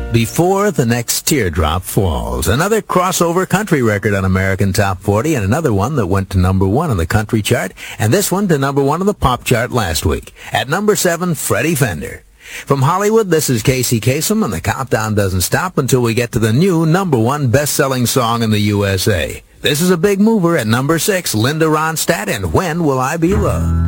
Before the Next Teardrop Falls, another crossover country record on American Top 40, and another one that went to number 1 on the country chart, and this one to number 1 on the pop chart last week. At number 7, Freddie Fender. From Hollywood, this is Casey Kasem, and the countdown doesn't stop until we get to the new number 1 best-selling song in the USA. This is a big mover at number 6, Linda Ronstadt, and When Will I Be Loved?